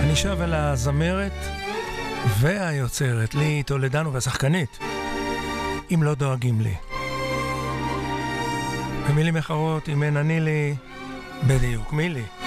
אני שב אל הזמרת והיוצרת לי טולדנו והשחקנית אם לא דואגים לי. במילים אחרות, אם אין אני לי, בדיוק מי לי.